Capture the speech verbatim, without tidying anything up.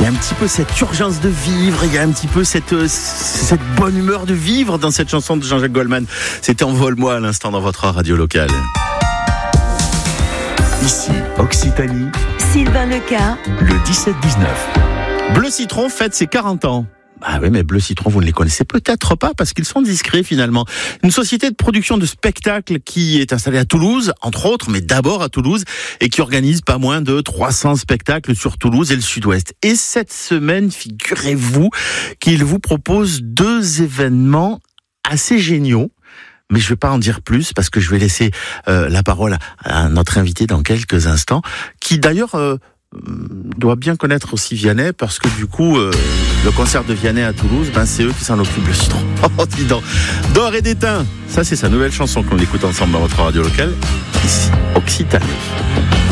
Il y a un petit peu cette urgence de vivre, il y a un petit peu cette, euh, cette bonne humeur de vivre dans cette chanson de Jean-Jacques Goldman. C'était Envole-moi à l'instant dans votre radio locale. Ici, Occitanie, Sylvain Leca, le dix-sept dix-neuf. Bleu Citron fête ses quarante ans. Ah oui, mais Bleu Citron, vous ne les connaissez peut-être pas parce qu'ils sont discrets finalement. Une société de production de spectacles qui est installée à Toulouse, entre autres, mais d'abord à Toulouse, et qui organise pas moins de trois cents spectacles sur Toulouse et le Sud-Ouest. Et cette semaine, figurez-vous qu'il vous propose deux événements assez géniaux. Mais je ne vais pas en dire plus parce que je vais laisser euh, la parole à notre invité dans quelques instants, qui d'ailleurs euh, doit bien connaître aussi Vianney parce que du coup, euh, le concert de Vianney à Toulouse, ben, c'est eux qui s'en occupent, le citron. Oh, dis donc. D'or et d'étain, ça c'est sa nouvelle chanson qu'on écoute ensemble dans votre radio locale, ici, Occitanie.